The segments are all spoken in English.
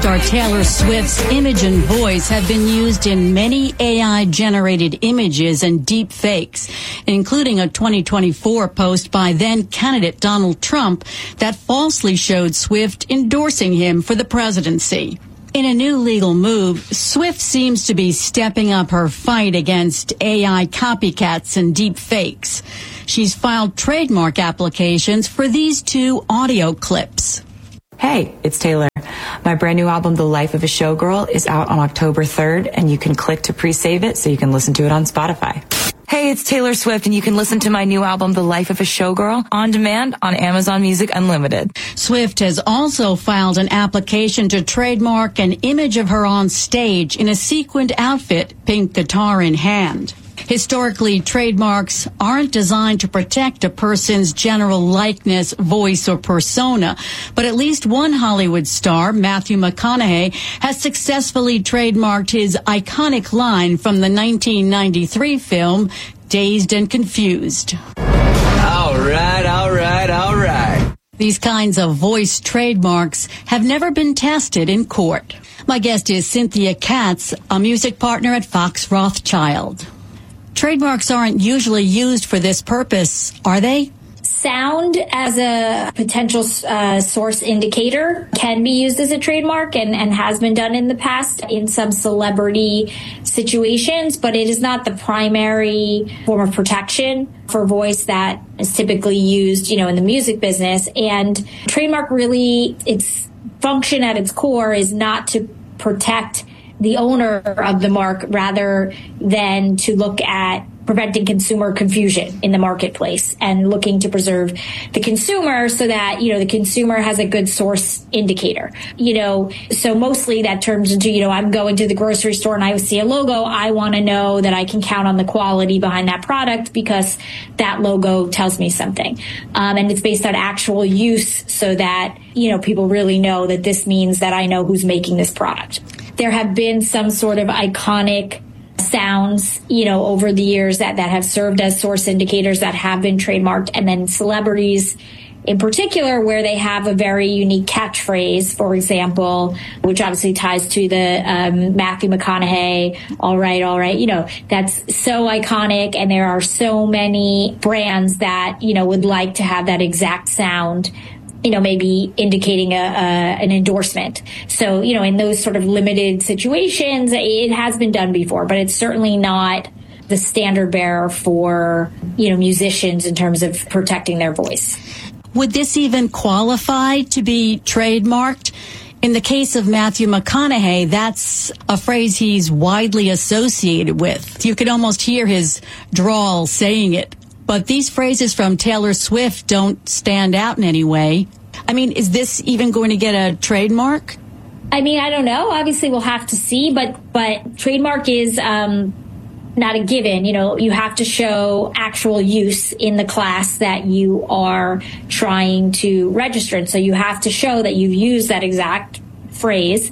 star Taylor Swift's image and voice have been used in many AI-generated images and deep fakes, including a 2024 post by then-candidate Donald Trump that falsely showed Swift endorsing him for the presidency. In a new legal move, Swift seems to be stepping up her fight against AI copycats and deep fakes. She's filed trademark applications for these two audio clips. Hey, it's Taylor. My brand new album, The Life of a Showgirl, is out on October 3rd, and you can click to pre-save it so you can listen to it on Spotify. Hey, it's Taylor Swift, and you can listen to my new album, The Life of a Showgirl, on demand on Amazon Music Unlimited. Swift has also filed an application to trademark an image of her on stage in a sequined outfit, pink guitar in hand. Historically, trademarks aren't designed to protect a person's general likeness, voice, or persona, but at least one Hollywood star, Matthew McConaughey, has successfully trademarked his iconic line from the 1993 film, Dazed and Confused. All right. These kinds of voice trademarks have never been tested in court. My guest is Cynthia Katz, a music partner at Fox Rothschild. Trademarks aren't usually used for this purpose, are they? Sound as a potential source indicator can be used as a trademark and has been done in the past in some celebrity situations, but it is not the primary form of protection for voice that is typically used, in the music business. And trademark really, its function at its core is not to protect the owner of the mark rather than to look at preventing consumer confusion in the marketplace and looking to preserve the consumer so that, the consumer has a good source indicator. So mostly that turns into, I'm going to the grocery store and I see a logo. I want to know that I can count on the quality behind that product because that logo tells me something. And it's based on actual use so that, people really know that this means that I know who's making this product. There have been some sort of iconic sounds, over the years that have served as source indicators that have been trademarked. And then celebrities in particular, where they have a very unique catchphrase, for example, which obviously ties to the Matthew McConaughey, all right, that's so iconic. And there are so many brands that, would like to have that exact sound, maybe indicating an endorsement. So, in those sort of limited situations, it has been done before, but it's certainly not the standard bearer for, musicians in terms of protecting their voice. Would this even qualify to be trademarked? In the case of Matthew McConaughey, that's a phrase he's widely associated with. You could almost hear his drawl saying it. But these phrases from Taylor Swift don't stand out in any way. I mean, is this even going to get a trademark? I mean, I don't know. Obviously, we'll have to see. But trademark is not a given. You have to show actual use in the class that you are trying to register. And so you have to show that you've used that exact phrase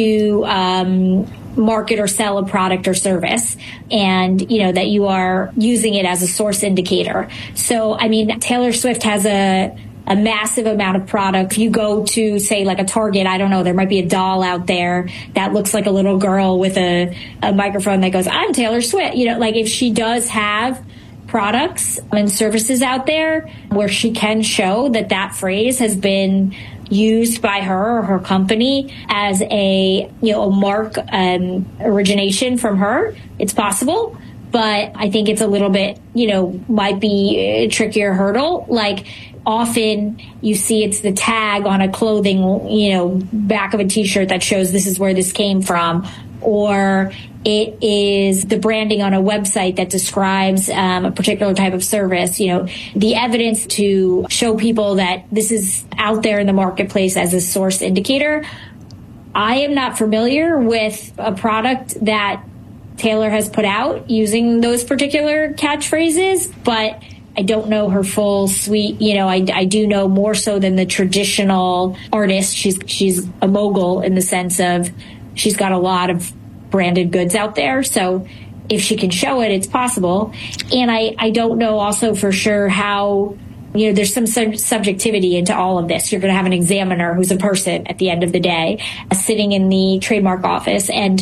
to market or sell a product or service, and that you are using it as a source indicator. So I mean, Taylor Swift has a massive amount of product. If you go to, say, like a Target, I don't know, there might be a doll out there that looks like a little girl with a microphone that goes, I'm Taylor Swift. If she does have products and services out there where she can show that phrase has been used by her or her company as a mark origination from her, it's possible. But I think it's a little bit, might be a trickier hurdle. Like often you see it's the tag on a clothing, back of a T-shirt that shows this is where this came from. Or it is the branding on a website that describes a particular type of service. The evidence to show people that this is out there in the marketplace as a source indicator. I am not familiar with a product that Taylor has put out using those particular catchphrases, but I don't know her full suite. I do know more so than the traditional artist. She's a mogul in the sense of she's got a lot of branded goods out there. So if she can show it, it's possible. And I don't know also for sure how there's some subjectivity into all of this. You're going to have an examiner who's a person at the end of the day sitting in the trademark office, and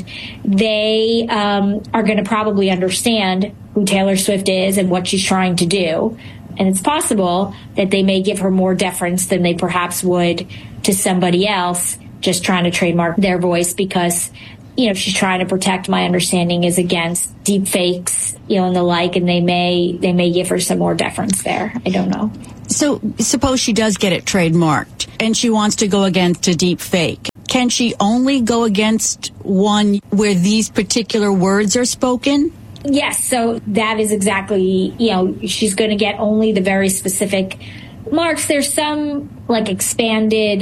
they are going to probably understand who Taylor Swift is and what she's trying to do. And it's possible that they may give her more deference than they perhaps would to somebody else just trying to trademark their voice because, she's trying to protect, my understanding is, against deep fakes, and the like, and they may give her some more deference there. I don't know. So suppose she does get it trademarked and she wants to go against a deep fake. Can she only go against one where these particular words are spoken? Yes, so that is exactly, she's going to get only the very specific marks. There's some expanded,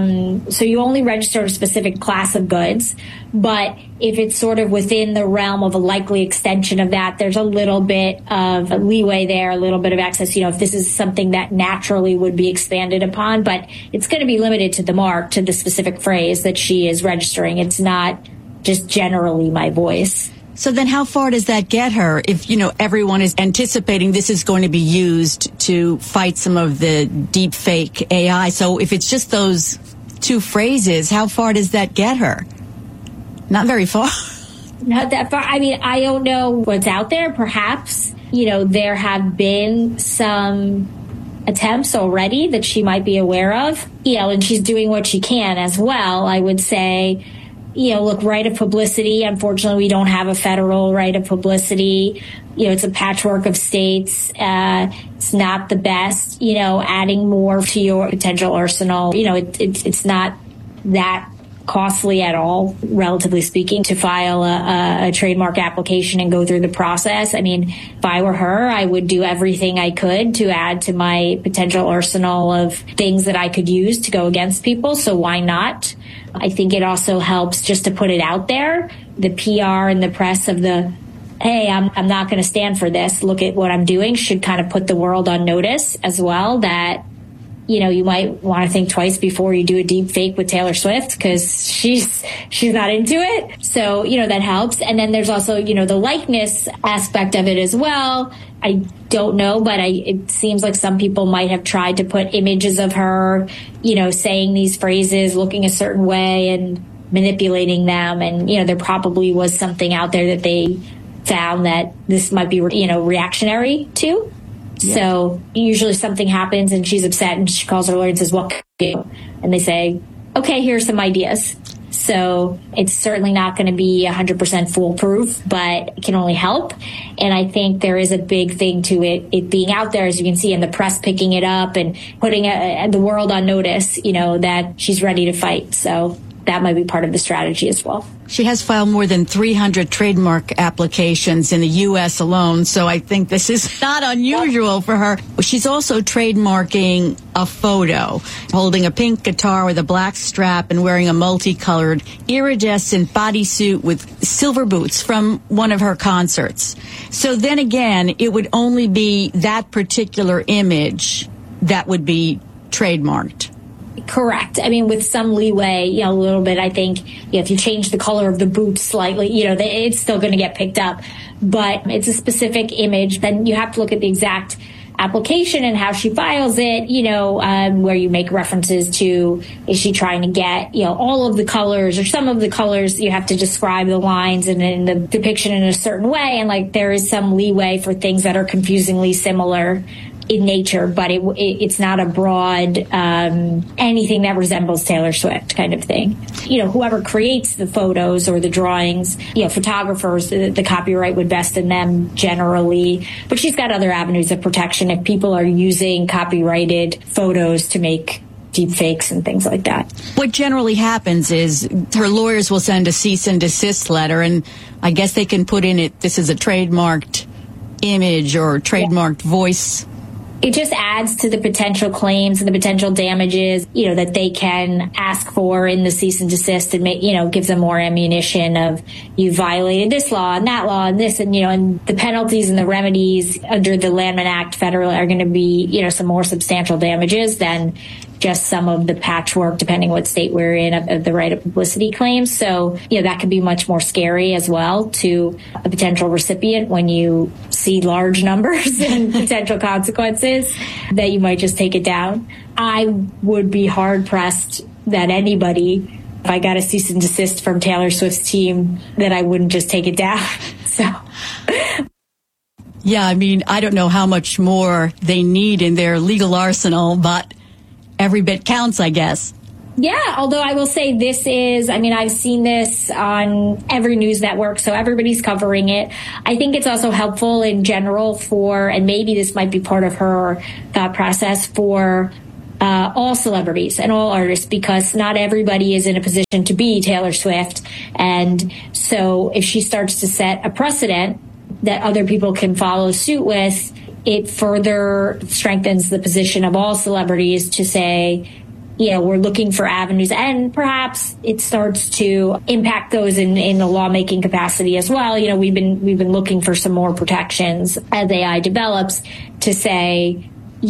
so you only register a specific class of goods, but if it's sort of within the realm of a likely extension of that, there's a little bit of leeway there, a little bit of access, if this is something that naturally would be expanded upon, but it's going to be limited to the mark, to the specific phrase that she is registering. It's not just generally my voice. So then how far does that get her if, everyone is anticipating this is going to be used to fight some of the deep fake AI? So if it's just those two phrases, how far does that get her? Not very far. Not that far. I mean, I don't know what's out there. Perhaps, there have been some attempts already that she might be aware of, and she's doing what she can as well, I would say. Look, right of publicity. Unfortunately, we don't have a federal right of publicity. It's a patchwork of states. It's not the best, adding more to your potential arsenal. It's not that costly at all, relatively speaking, to file a trademark application and go through the process. I mean, if I were her, I would do everything I could to add to my potential arsenal of things that I could use to go against people. So why not? I think it also helps just to put it out there, the PR and the press of the, hey, I'm not going to stand for this. Look at what I'm doing, should kind of put the world on notice as well, that, you might want to think twice before you do a deep fake with Taylor Swift because she's not into it. So, that helps. And then there's also, the likeness aspect of it as well. I don't know, but it seems like some people might have tried to put images of her, saying these phrases, looking a certain way and manipulating them. And, there probably was something out there that they found that this might be, reactionary to. Yeah. So usually something happens and she's upset and she calls her lawyer and says, what can I do? And they say, okay, here's some ideas. So it's certainly not going to be 100% foolproof, but it can only help. And I think there is a big thing to it being out there, as you can see, in the press picking it up and putting the world on notice, that she's ready to fight. So that might be part of the strategy as well. She has filed more than 300 trademark applications in the U.S. alone, so I think this is not unusual for her. She's also trademarking a photo, holding a pink guitar with a black strap and wearing a multicolored iridescent bodysuit with silver boots from one of her concerts. So then again, it would only be that particular image that would be trademarked. Correct. I mean, with some leeway, a little bit, I think, if you change the color of the boots slightly, it's still going to get picked up. But it's a specific image. Then you have to look at the exact application and how she files it, where you make references to, is she trying to get, all of the colors or some of the colors, you have to describe the lines and in the depiction in a certain way. And there is some leeway for things that are confusingly similar in nature, but it's not a broad anything that resembles Taylor Swift kind of thing. Whoever creates the photos or the drawings, photographers, the copyright would vest in them generally. But she's got other avenues of protection if people are using copyrighted photos to make deep fakes and things like that. What generally happens is her lawyers will send a cease and desist letter, and I guess they can put in it, this is a trademarked image or trademarked voice. It just adds to the potential claims and the potential damages, that they can ask for in the cease and desist, and gives them more ammunition of, you violated this law and that law and this, and the penalties and the remedies under the Landman Act federal are going to be, some more substantial damages than just some of the patchwork, depending what state we're in, of the right of publicity claims. So, that can be much more scary as well to a potential recipient when you see large numbers and potential consequences that you might just take it down. I would be hard pressed that anybody, if I got a cease and desist from Taylor Swift's team, that I wouldn't just take it down. So. Yeah, I don't know how much more they need in their legal arsenal, but every bit counts, I guess. Yeah, although I will say this is, I've seen this on every news network, so everybody's covering it. I think it's also helpful in general and maybe this might be part of her thought process for all celebrities and all artists, because not everybody is in a position to be Taylor Swift. And so if she starts to set a precedent that other people can follow suit with, it further strengthens the position of all celebrities to say, we're looking for avenues, and perhaps it starts to impact those in the lawmaking capacity as well. We've been looking for some more protections as AI develops to say,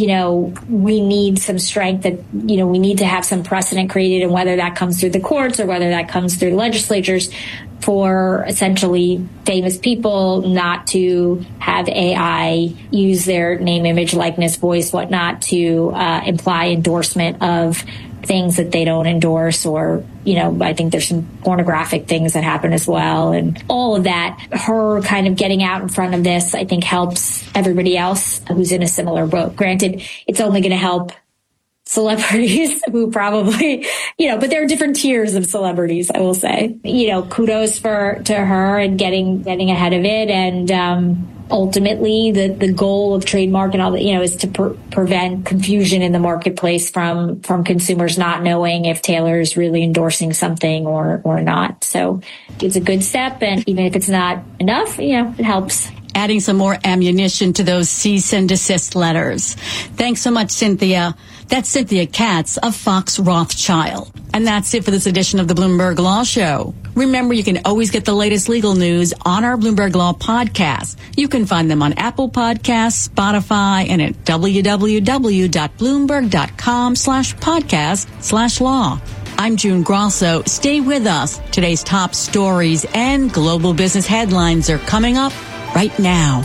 we need some strength, that, we need to have some precedent created, and whether that comes through the courts or whether that comes through the legislatures, for essentially famous people not to have AI use their name, image, likeness, voice, whatnot, to imply endorsement of things that they don't endorse, or, I think there's some pornographic things that happen as well. And all of that, her kind of getting out in front of this, I think helps everybody else who's in a similar boat. Granted, it's only going to help celebrities who probably, but there are different tiers of celebrities, I will say. Kudos to her and getting ahead of it. And ultimately, the goal of trademark and all that, is to prevent confusion in the marketplace from consumers not knowing if Taylor is really endorsing something or not. So it's a good step. And even if it's not enough, it helps. Adding some more ammunition to those cease and desist letters. Thanks so much, Cynthia. That's Cynthia Katz of Fox Rothschild. And that's it for this edition of the Bloomberg Law Show. Remember, you can always get the latest legal news on our Bloomberg Law podcast. You can find them on Apple Podcasts, Spotify, and at www.bloomberg.com/podcast/law. I'm June Grosso. Stay with us. Today's top stories and global business headlines are coming up right now.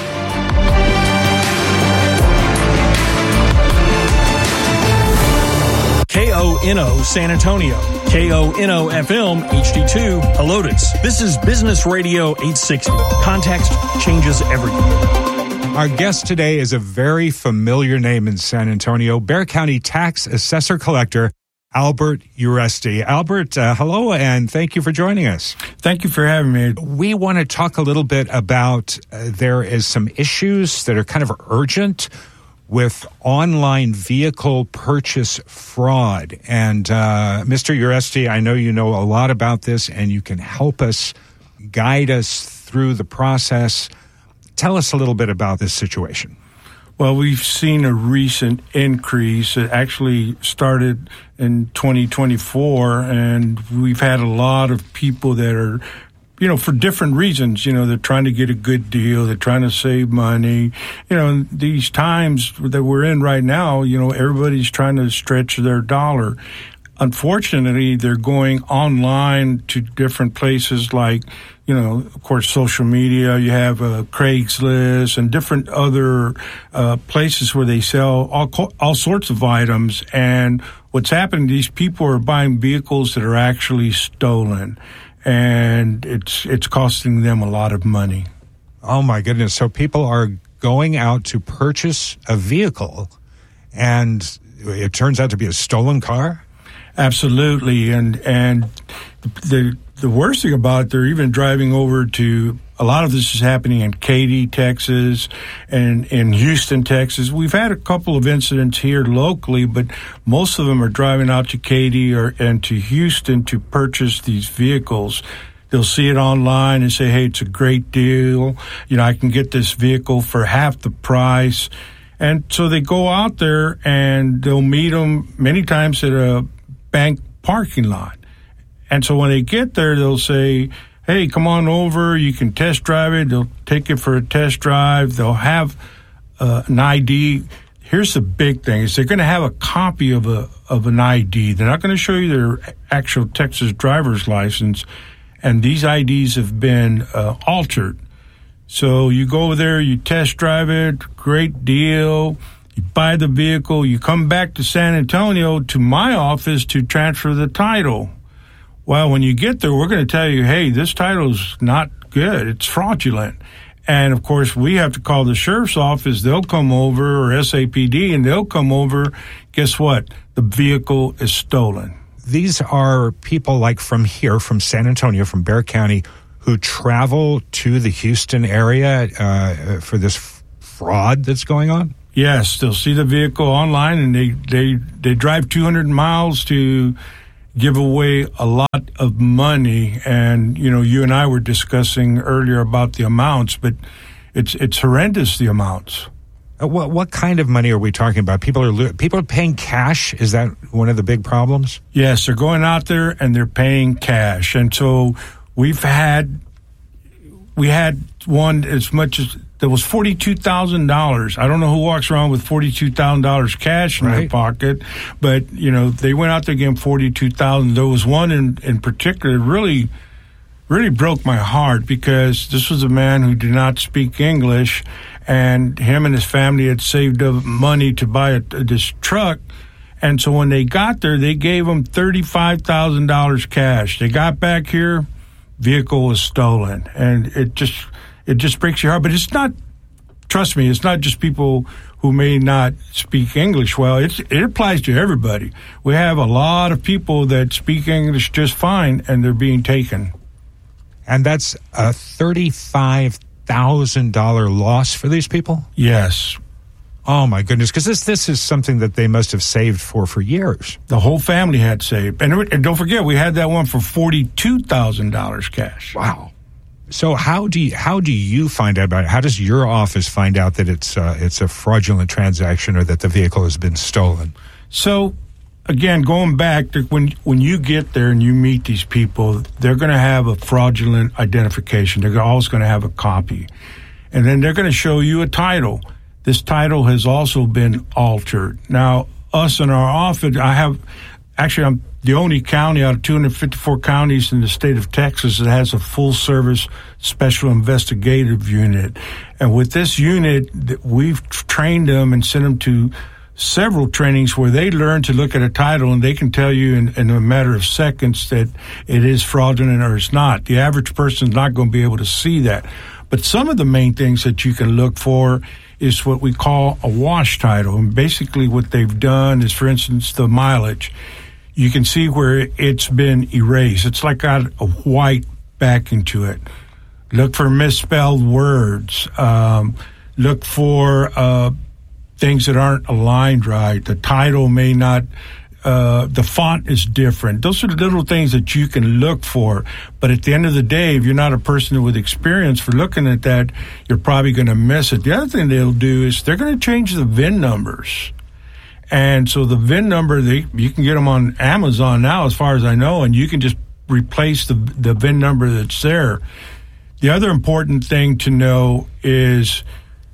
KONO San Antonio, KONO FM HD2 Helotes. This is Business Radio 860. Context changes everything. Our guest today is a very familiar name in San Antonio, Bexar County Tax Assessor Collector Albert Uresti. Albert, hello, and thank you for joining us. Thank you for having me. We want to talk a little bit about there is some issues that are kind of urgent with online vehicle purchase fraud. And Mr. Uresti, I know you know a lot about this, and you can help us, guide us through the process. Tell us a little bit about this situation. Well, we've seen a recent increase. It actually started in 2024, and we've had a lot of people that are, for different reasons. They're trying to get a good deal. They're trying to save money. These times that we're in right now, everybody's trying to stretch their dollar. Unfortunately, they're going online to different places like, of course, social media. You have Craigslist and different other places where they sell all sorts of items. And what's happening, these people are buying vehicles that are actually stolen, and it's costing them a lot of money. Oh, my goodness. So people are going out to purchase a vehicle, and it turns out to be a stolen car? Absolutely. And the worst thing about it, they're even driving over to, a lot of this is happening in Katy, Texas, and in Houston, Texas. We've had a couple of incidents here locally, but most of them are driving out to Katy and to Houston to purchase these vehicles. They'll see it online and say, hey, it's a great deal. I can get this vehicle for half the price. And so they go out there and they'll meet them many times at a bank parking lot. And so when they get there, they'll say, hey, come on over. You can test drive it. They'll take it for a test drive. They'll have an ID. here's the big thing: is they're going to have a copy of an ID. They're not going to show you their actual Texas driver's license, and these IDs have been altered. So you go over there, you test drive it, great deal. You buy the vehicle, you come back to San Antonio to my office to transfer the title. Well, when you get there, we're going to tell you, hey, this title's not good. It's fraudulent. And, of course, we have to call the sheriff's office. They'll come over, or SAPD, and they'll come over. Guess what? The vehicle is stolen. These are people like from here, from San Antonio, from Bexar County, who travel to the Houston area for this fraud that's going on? Yes, they'll see the vehicle online, and they drive 200 miles to give away a lot of money. And, you know, you and I were discussing earlier about the amounts, but it's horrendous, the amounts. What kind of money are we talking about? People are paying cash? Is that one of the big problems? Yes, they're going out there and they're paying cash. And so we had one as much as there was $42,000. I don't know who walks around with $42,000 cash in their pocket, but you know, they went out there getting $42,000. There was one in particular really broke my heart, because this was a man who did not speak English, and him and his family had saved up money to buy this truck. And so when they got there, they gave him $35,000 cash. They got back here, vehicle was stolen, and it just breaks your heart. But it's not, trust me, it's not just people who may not speak English well. It applies to everybody. We have a lot of people that speak English just fine, and they're being taken. And that's a $35,000 loss for these people? Yes. Oh, my goodness, because this is something that they must have saved for years. The whole family had saved. And don't forget, we had that one for $42,000 cash. Wow. So how do you find out about it? How does your office find out that it's a fraudulent transaction or that the vehicle has been stolen? So, again, going back to when you get there and you meet these people, they're going to have a fraudulent identification. They're always going to have a copy. And then they're going to show you a title. This title has also been altered. Now, us in our office, I'm the only county out of 254 counties in the state of Texas that has a full-service special investigative unit. And with this unit, we've trained them and sent them to several trainings where they learn to look at a title, and they can tell you in a matter of seconds that it is fraudulent or it's not. The average person is not going to be able to see that. But some of the main things that you can look for is what we call a wash title. And basically what they've done is, for instance, the mileage. You can see where it's been erased. It's like got a white backing to it. Look for misspelled words. Look for things that aren't aligned right. The title may not, the font is different. Those are the little things that you can look for. But at the end of the day, if you're not a person with experience for looking at that, you're probably going to miss it. The other thing they'll do is they're going to change the VIN numbers. And so the VIN number, you can get them on Amazon now, as far as I know, and you can just replace the VIN number that's there. The other important thing to know is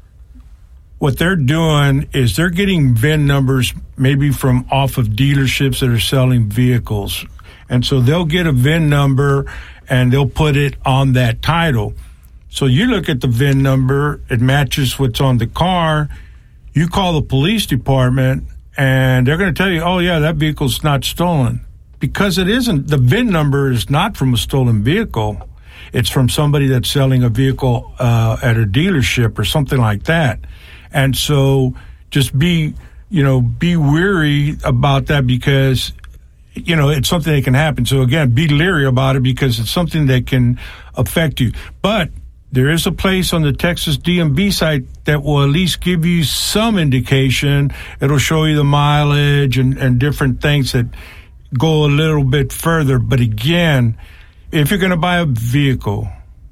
what they're doing is they're getting VIN numbers maybe from off of dealerships that are selling vehicles. And so they'll get a VIN number and they'll put it on that title. So you look at the VIN number, it matches what's on the car. You call the police department and they're going to tell you, oh, yeah, that vehicle's not stolen. Because it isn't. The VIN number is not from a stolen vehicle. It's from somebody that's selling a vehicle at a dealership or something like that. And so just be wary about that, because, it's something that can happen. So, again, be leery about it, because it's something that can affect you. But there is a place on the Texas DMV site that will at least give you some indication. It'll show you the mileage and different things that go a little bit further. But again, if you're going to buy a vehicle,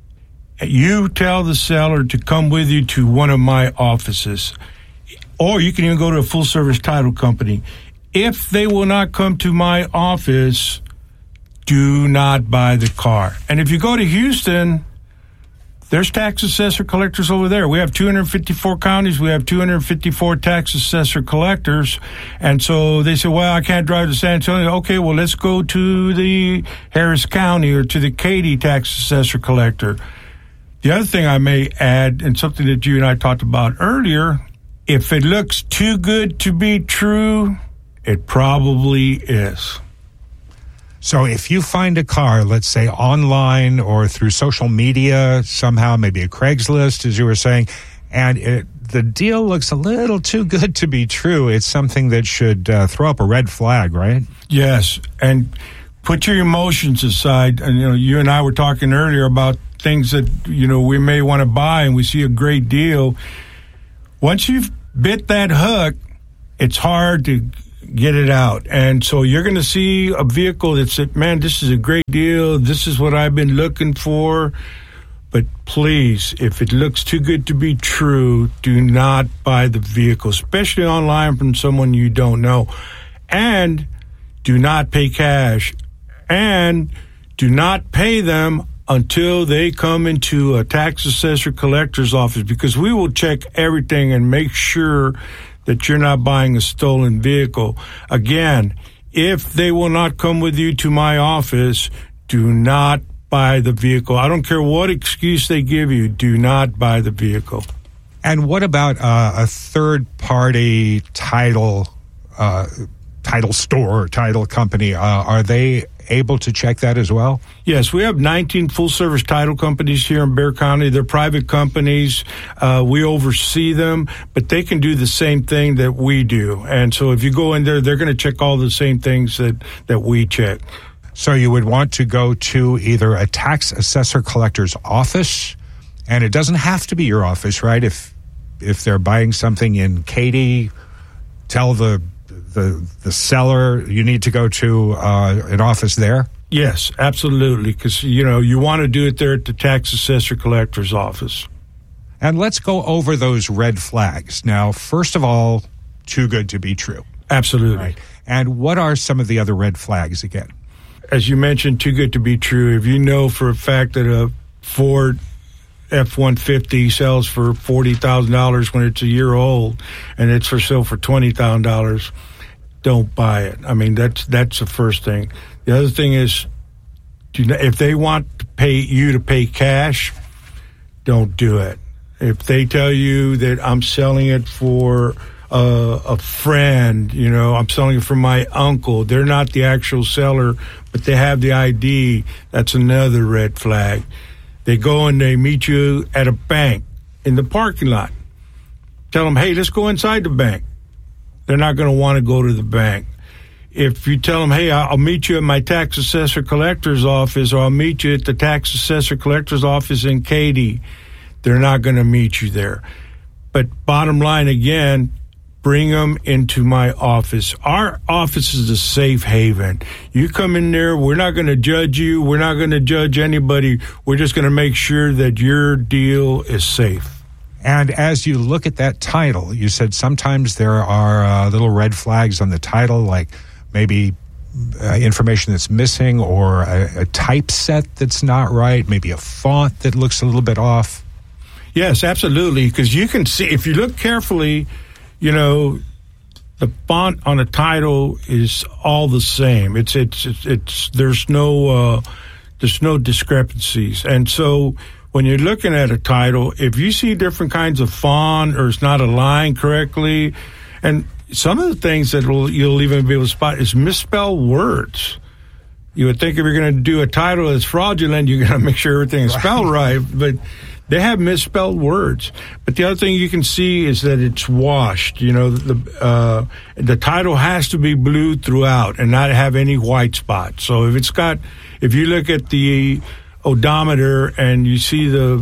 you tell the seller to come with you to one of my offices, or you can even go to a full-service title company. If they will not come to my office, do not buy the car. And if you go to Houston, There's tax assessor collectors over there. We have 254 counties. We have 254 tax assessor collectors. And so they say, well, I can't drive to San Antonio. Okay, well, let's go to the Harris County or to the Katy tax assessor collector. The other thing I may add, and something that you and I talked about earlier, if it looks too good to be true, it probably is. So if you find a car, let's say online or through social media somehow, maybe a Craigslist, as you were saying, and the deal looks a little too good to be true, it's something that should throw up a red flag, right? Yes, and put your emotions aside. And you and I were talking earlier about things that we may want to buy, and we see a great deal. Once you've bit that hook, it's hard to get it out. And so you're going to see a vehicle that said, man, this is a great deal. This is what I've been looking for. But please, if it looks too good to be true, do not buy the vehicle, especially online from someone you don't know. And do not pay cash. And do not pay them until they come into a tax assessor collector's office, because we will check everything and make sure that you're not buying a stolen vehicle. Again, if they will not come with you to my office, do not buy the vehicle. I don't care what excuse they give you. Do not buy the vehicle. And what about a third-party title store or title company? Are they able to check that as well? Yes, we have 19 full-service title companies here in Bexar County. They're private companies. We oversee them, but they can do the same thing that we do. And so if you go in there, they're going to check all the same things that we check. So you would want to go to either a tax assessor collector's office, and it doesn't have to be your office, right? If they're buying something in Katy, tell the seller you need to go to an office there? Yes, absolutely, because you want to do it there at the tax assessor collector's office. And let's go over those red flags. Now, first of all, too good to be true. Absolutely. Right. And what are some of the other red flags again? As you mentioned, too good to be true. If you know for a fact that a Ford F-150 sells for $40,000 when it's a year old and it's for sale for $20,000, don't buy it. I mean, that's the first thing. The other thing is, if they want to pay cash, don't do it. If they tell you that I'm selling it for a friend, I'm selling it for my uncle, they're not the actual seller, but they have the ID, that's another red flag. They go and they meet you at a bank in the parking lot. Tell them, hey, let's go inside the bank. They're not going to want to go to the bank. If you tell them, hey, I'll meet you at my tax assessor collector's office, or I'll meet you at the tax assessor collector's office in Katy, they're not going to meet you there. But bottom line, again, bring them into my office. Our office is a safe haven. You come in there, we're not going to judge you. We're not going to judge anybody. We're just going to make sure that your deal is safe. And as you look at that title, you said sometimes there are little red flags on the title, like maybe information that's missing, or a typeset that's not right, maybe a font that looks a little bit off. Yes, absolutely, because you can see, if you look carefully, the font on a title is all the same. It's there's no discrepancies. And so when you're looking at a title, if you see different kinds of font or it's not aligned correctly, and some of the things that you'll even be able to spot is misspelled words. You would think if you're going to do a title that's fraudulent, you're going to make sure everything is spelled right, but they have misspelled words. But the other thing you can see is that it's washed. The title has to be blue throughout and not have any white spots. So if you look at the odometer and you see the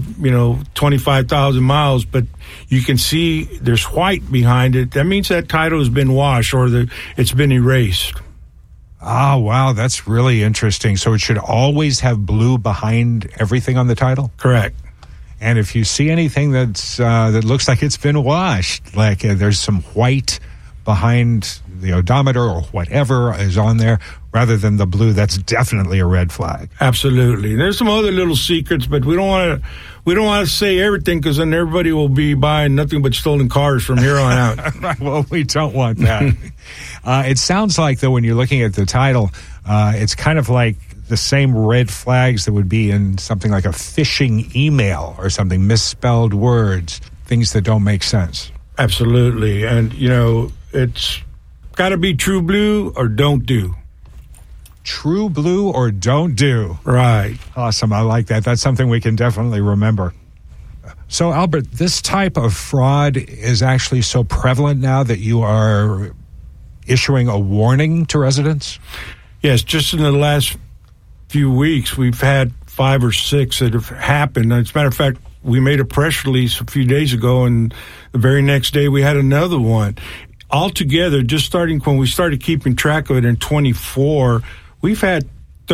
25,000 miles, but you can see there's white behind it, that means that title has been washed or it's been erased. Oh, wow, that's really interesting. So it should always have blue behind everything on the title? Correct. And if you see anything that looks like it's been washed, like there's some white behind the odometer or whatever is on there, rather than the blue, that's definitely a red flag. Absolutely. There's some other little secrets, but we don't want to say everything, because then everybody will be buying nothing but stolen cars from here on out. Well, we don't want that. It sounds like, though, when you're looking at the title, it's kind of like the same red flags that would be in something like a phishing email or something, misspelled words, things that don't make sense. Absolutely. And, it's got to be true blue or don't do. True blue or don't do. Right. Awesome. I like that. That's something we can definitely remember. So, Albert, this type of fraud is actually so prevalent now that you are issuing a warning to residents? Yes, just in the last few weeks, we've had 5 or 6 that have happened. As a matter of fact, we made a press release a few days ago, and the very next day we had another one. Altogether, just starting when we started keeping track of it in 24, we've had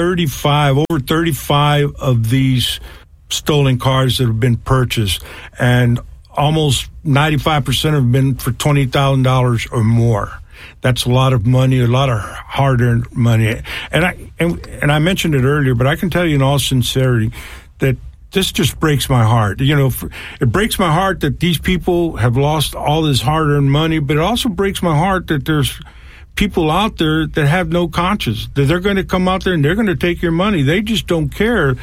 over 35 of these stolen cars that have been purchased, and almost 95% have been for $20,000 or more. That's a lot of money, a lot of hard-earned money. And I mentioned it earlier, but I can tell you in all sincerity that this just breaks my heart. It breaks my heart that these people have lost all this hard-earned money, but it also breaks my heart that there's people out there that have no conscience, that they're going to come out there and they're going to take your money. They just don't care.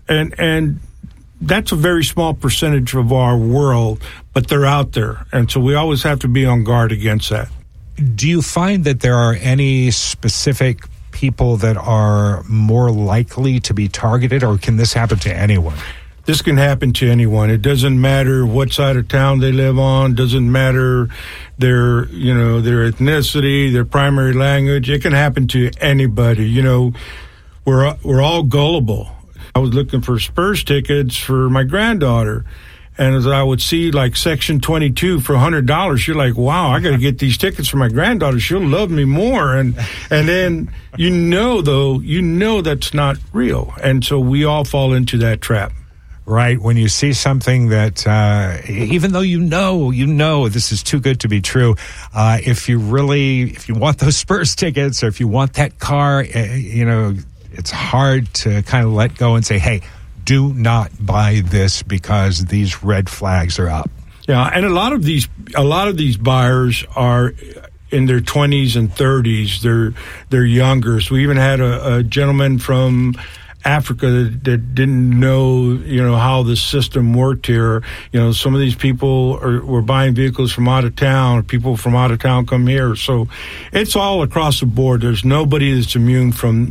And that's a very small percentage of our world, but they're out there. And so we always have to be on guard against that. Do you find that there are any specific people that are more likely to be targeted, or can this happen to anyone? This can happen to anyone. It doesn't matter what side of town they live on. Doesn't matter their ethnicity, their primary language. It can happen to anybody. We're all gullible. I was looking for Spurs tickets for my granddaughter, and as I would see like section 22 for $100, you're like, wow, I got to get these tickets for my granddaughter. She'll love me more. And then that's not real. And so we all fall into that trap. Right. When you see something that, even though you know this is too good to be true, if you want those Spurs tickets, or if you want that car, it's hard to kind of let go and say, hey, do not buy this because these red flags are up. Yeah, and a lot of these buyers are in their 20s and 30s. They're younger. So we even had a gentleman from Africa that didn't know, how the system worked here. Some of these people were buying vehicles from out of town, or people from out of town come here. So it's all across the board. There's nobody that's immune from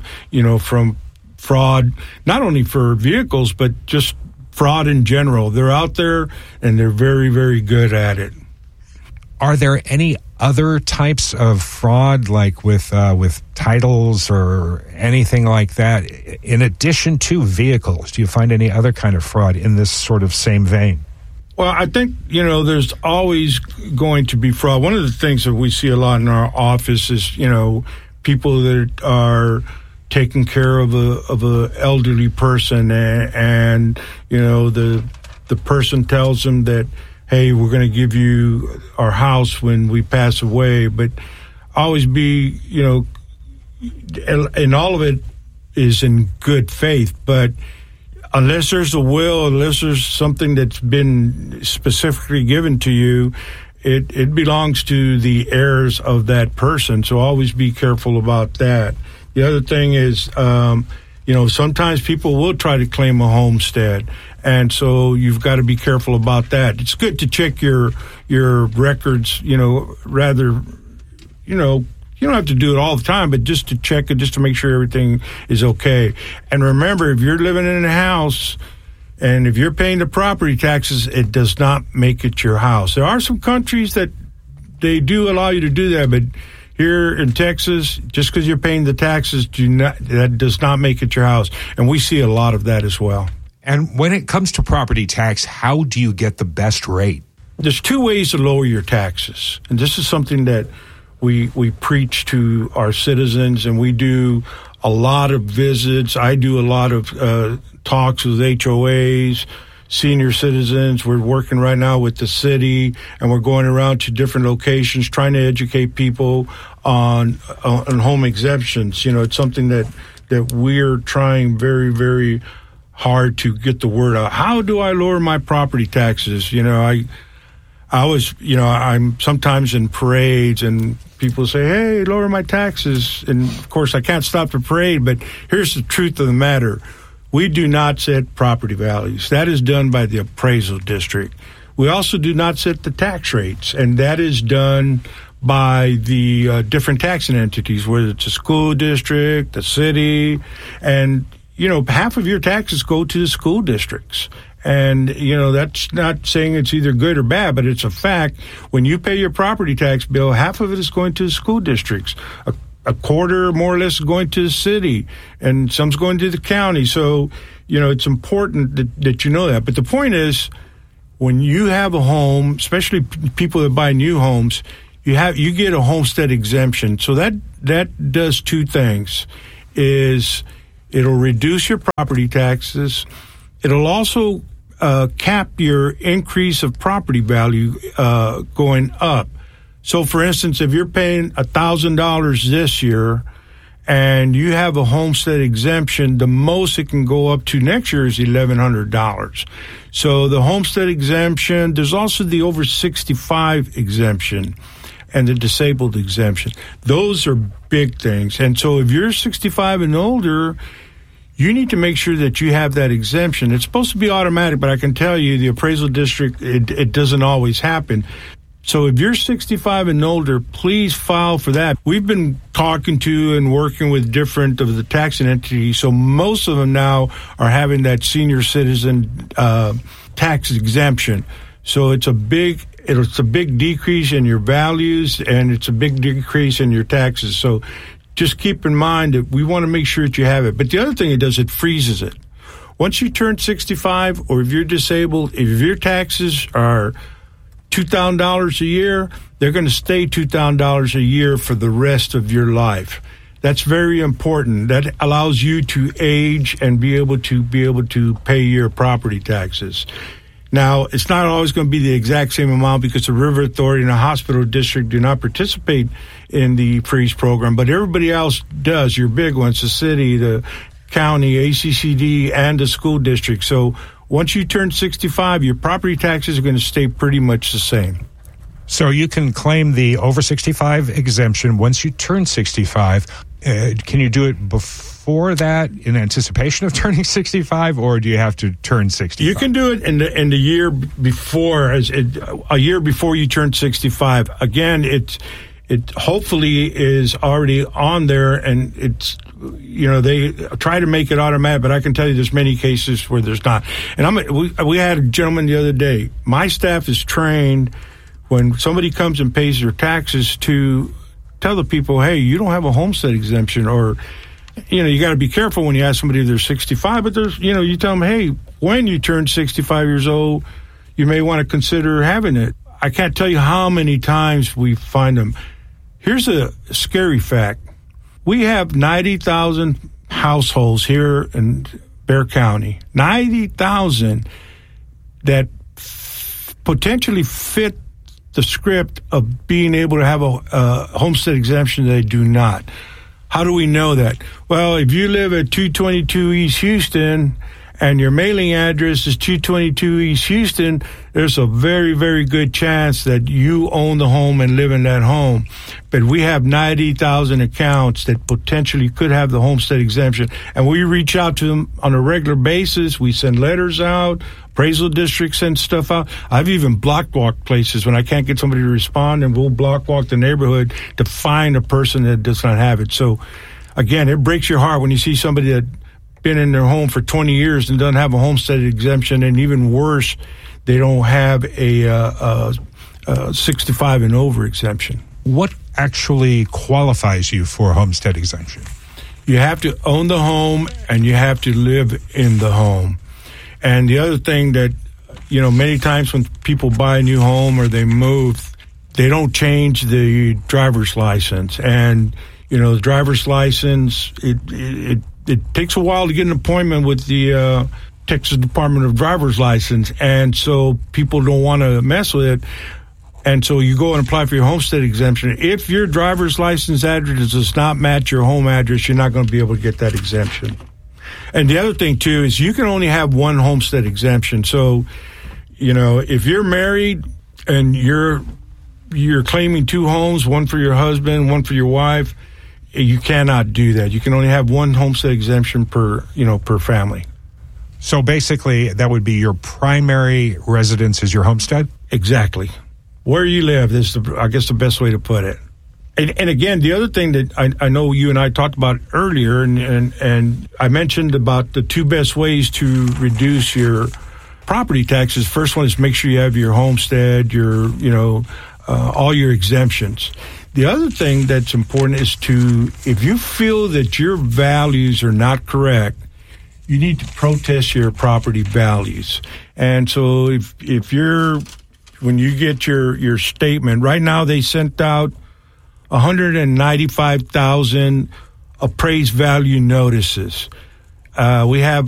fraud, not only for vehicles, but just fraud in general. They're out there, and they're very, very good at it. Are there any other types of fraud, like with titles or anything like that, in addition to vehicles? Do you find any other kind of fraud in this sort of same vein? Well, I think, there's always going to be fraud. One of the things that we see a lot in our office is, people that are taking care of a elderly person, and the person tells them that, hey, we're going to give you our house when we pass away, but always be, and all of it is in good faith, but unless there's a will, unless there's something that's been specifically given to you, it belongs to the heirs of that person, so always be careful about that. The other thing is, sometimes people will try to claim a homestead, and so you've got to be careful about that. It's good to check your records, you don't have to do it all the time, but just to check it, just to make sure everything is okay. And remember, if you're living in a house and if you're paying the property taxes, it does not make it your house. There are some countries that they do allow you to do that, but here in Texas, just because you're paying the taxes, that does not make it your house. And we see a lot of that as well. And when it comes to property tax, how do you get the best rate? There's 2 ways to lower your taxes. And this is something that we preach to our citizens, and we do a lot of visits. I do a lot of talks with HOAs senior citizens. We're working right now with the city, and we're going around to different locations trying to educate people on home exemptions. You know, it's something that we're trying very, very hard to get the word out. How do I lower my property taxes? You know, I'm sometimes in parades and people say, hey, lower my taxes. And of course, I can't stop the parade, but here's the truth of the matter. We do not set property values. That is done by the appraisal district. We also do not set the tax rates, and that is done by the different taxing entities, whether it's a school district, the city, and, you know, half of your taxes go to the school districts. And, you know, that's not saying it's either good or bad, but it's a fact. When you pay your property tax bill, half of it is going to the school districts. A quarter, more or less, is going to the city, and some's going to the county. So, you know, it's important that you know that. But the point is, when you have a home, especially people that buy new homes, you get a homestead exemption. So that does two things. Is it'll reduce your property taxes. It'll also cap your increase of property value going up. So, for instance, if you're paying $1,000 this year and you have a homestead exemption, the most it can go up to next year is $1,100. So the homestead exemption, there's also the over 65 exemption and the disabled exemption. Those are big things. And so if you're 65 and older, you need to make sure that you have that exemption. It's supposed to be automatic, but I can tell you the appraisal district, it doesn't always happen. So if you're 65 and older, please file for that. We've been talking to and working with different of the taxing entities, so most of them now are having that senior citizen tax exemption. So it's a big decrease in your values, and it's a big decrease in your taxes. So just keep in mind that we want to make sure that you have it. But the other thing it does, it freezes it. Once you turn 65, or if you're disabled, if your taxes are $2,000 a year, they're going to stay $2,000 a year for the rest of your life. That's very important. That allows you to age and be able to pay your property taxes. Now, it's not always going to be the exact same amount because the River Authority and the hospital district do not participate in the freeze program, but everybody else does. Your big ones, the city, the county, ACCD, and the school district. So once you turn 65, your property taxes are going to stay pretty much the same. So you can claim the over 65 exemption once you turn 65. Can you do it before that in anticipation of turning 65, or do you have to turn 65? You can do it in the year before, a year before you turn 65. Again, it hopefully is already on there, and it's, you know, they try to make it automatic, but I can tell you there's many cases where there's not. And we had a gentleman the other day. My staff is trained when somebody comes and pays their taxes to tell the people, hey, you don't have a homestead exemption, or, you know, you got to be careful when you ask somebody if they're 65, but there's, you know, you tell them, hey, when you turn 65 years old, you may want to consider having it. I can't tell you how many times we find them. Here's a scary fact. We have 90,000 households here in Bexar County, 90,000 that potentially fit the script of being able to have a homestead exemption. They do not. How do we know that? Well, if you live at 222 East Houston and your mailing address is 222 East Houston, there's a very, very good chance that you own the home and live in that home. But we have 90,000 accounts that potentially could have the homestead exemption. And we reach out to them on a regular basis. We send letters out. Appraisal districts send stuff out. I've even block walked places when I can't get somebody to respond, and we'll block walk the neighborhood to find a person that does not have it. So, again, it breaks your heart when you see somebody that been in their home for 20 years and doesn't have a homestead exemption, and even worse, they don't have a 65 and over exemption. What actually qualifies you for a homestead exemption? You have to own the home, and you have to live in the home. And the other thing that, you know, many times when people buy a new home or they move, they don't change the driver's license. And, you know, the driver's license, it takes a while to get an appointment with the Texas Department of Driver's License, and so people don't want to mess with it. And so you go and apply for your homestead exemption. If your driver's license address does not match your home address, you're not going to be able to get that exemption. And the other thing, too, is you can only have one homestead exemption. So, you know, if you're married and you're claiming 2 homes, one for your husband, one for your wife, you cannot do that. You can only have one homestead exemption per family. So basically, that would be your primary residence is your homestead? Exactly. Where you live is, I guess, the best way to put it. And again, the other thing that I know you and I talked about earlier, and I mentioned about the 2 best ways to reduce your property taxes. First one is make sure you have your homestead, all your exemptions. The other thing that's important is if you feel that your values are not correct, you need to protest your property values. And so when you get your statement, right now they sent out 195,000 appraised value notices. We have